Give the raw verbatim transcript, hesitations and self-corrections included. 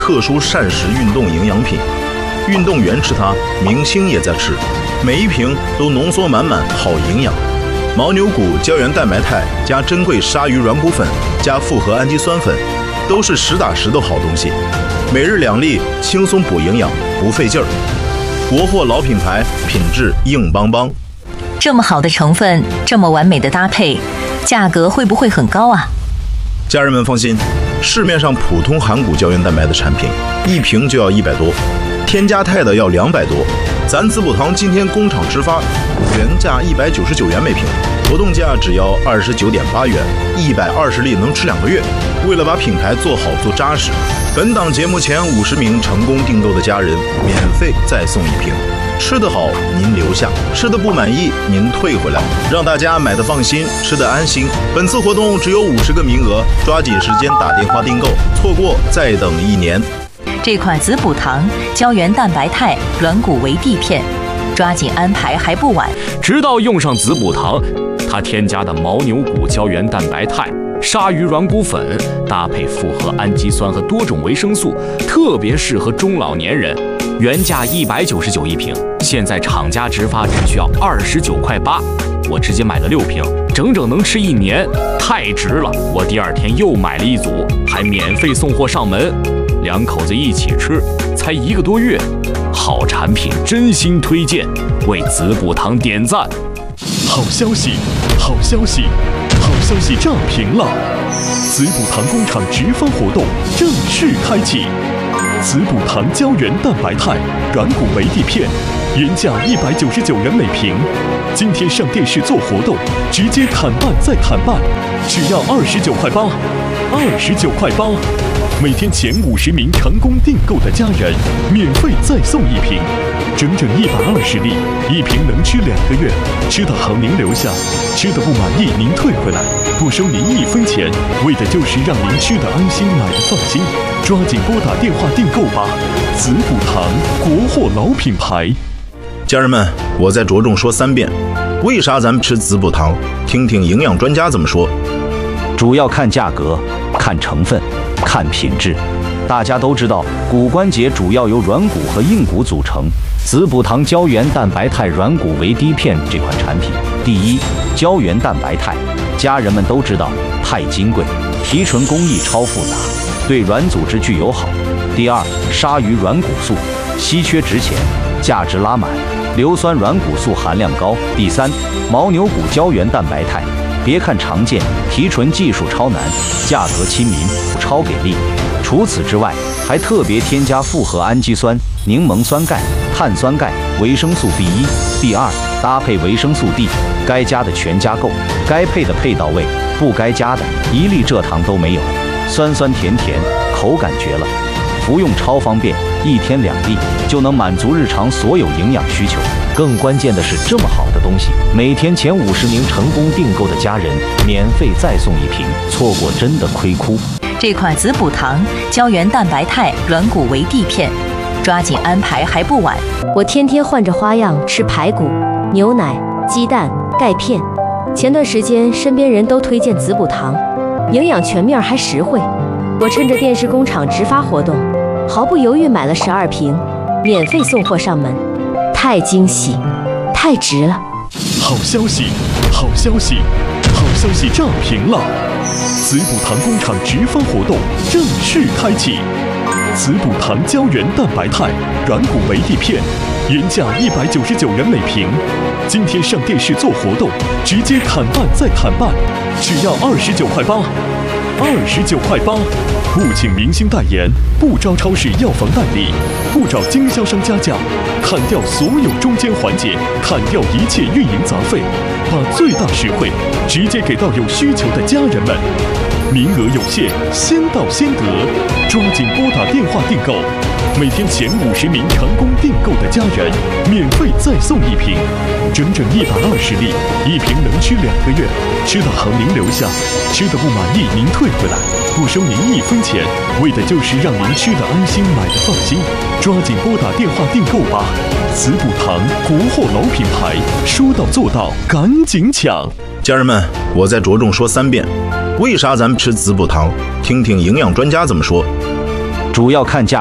特殊膳食运动营养品。运动员吃它，明星也在吃，每一瓶都浓缩满满，好营养。牦牛骨胶原蛋白肽加珍贵鲨鱼软骨粉加复合氨基酸粉，都是实打实的好东西。每日两粒，轻松补营养，不费劲儿。国货老品牌，品质硬邦邦。 这么好的成分，这么完美的搭配，价格会不会很高啊？ 家人们放心，市面上普通含骨胶原蛋白的产品，一瓶就要一百多，添加肽的要两百多。咱滋补堂今天工厂直发，原价一百九十九元每瓶，活动价只要二十九点八元，一百二十粒能吃两个月。为了把品牌做好做扎实，本档节目前五十名成功订购的家人，免费再送一瓶。吃得好您留下，吃得不满意您退回来，让大家买得放心，吃得安心。本次活动只有五十个名额，抓紧时间打电话订购，错过再等一年。 这款滋补堂胶原蛋白肽软骨维 D 片，抓紧安排还不晚。 直到用上滋补堂，它添加的牦牛骨胶原蛋白肽、鲨鱼软骨粉，搭配复合氨基酸和多种维生素，特别适合中老年人。原价一百九十九一瓶，现在厂家直发只需要二十九块八，我直接买了六瓶，整整能吃一年，太值了！我第二天又买了一组，还免费送货上门，两口子一起吃，才一个多月，好产品真心推荐，为滋补堂点赞。 好消息，好消息，好消息炸屏了！滋补堂工厂直发活动正式开启。滋补堂胶原蛋白肽软骨维 D 片，原价一百九十九元每瓶，今天上电视做活动，直接砍半再砍半，只要二十九块八，二十九块八。每天前五十名成功订购的家人，免费再送一瓶，整整一百二十粒，一瓶能吃两个月。吃得好您留下，吃得不满意您退回来，不收您一分钱，为的就是让您吃得安心，买得放心。抓紧拨打电话订购吧！滋补堂，国货老品牌。 家人们，我再着重说三遍，为啥咱们吃滋补堂？听听营养专家怎么说。 主要看价格，看成分，看品质。大家都知道，骨关节主要由软骨和硬骨组成。滋补堂胶原蛋白肽软骨维 D 片这款产品，第一，胶原蛋白肽，家人们都知道，太金贵，提纯工艺超复杂，对软组织具友好。第二，鲨鱼软骨素，稀缺值钱，价值拉满，硫酸软骨素含量高。第三，牦牛骨胶原蛋白肽，别看常见，提纯技术超难，价格亲民，超给力。除此之外，还特别添加复合氨基酸、柠檬酸钙、碳酸钙、维生素 B 一、B 二，搭配维生素 D， 该加的全加够，该配的配到位，不该加的一粒蔗糖都没有，酸酸甜甜，口感绝了。服用超方便，一天两粒就能满足日常所有营养需求。更关键的是，这么好的东西，每天前五十名成功订购的家人，免费再送一瓶，错过真的亏哭。 这款滋补堂胶原蛋白肽软骨维 D 片，抓紧安排还不晚。 我天天换着花样吃排骨、牛奶、鸡蛋、钙片。前段时间身边人都推荐滋补堂，营养全面还实惠。我趁着电视工厂直发活动，毫不犹豫买了十二瓶，免费送货上门，太惊喜，太值了！ 好消息，好消息，好消息炸屏了！滋补堂工厂直发活动正式开启。滋补堂胶原蛋白肽软骨维 D 片，原价一百九十九元每瓶，今天上电视做活动，直接砍半再砍半，只要二十九块八，二十九块八。不请明星代言，不招超市药房代理，不找经销商加价，砍掉所有中间环节，砍掉一切运营杂费，把最大实惠直接给到有需求的家人们。名额有限，先到先得，抓紧拨打电话订购。每天前五十名成功订购的家人，免费再送一瓶，整整一百二十粒，一瓶能吃两个月。吃得好您留下，吃得不满意您退回来，不收您一分钱，为的就是让您吃得安心，买得放心。抓紧拨打电话订购吧！滋补堂，国货老品牌，说到做到，赶紧抢！ 家人们，我再着重说三遍，为啥咱们吃滋补堂？听听营养专家怎么说。 主要看价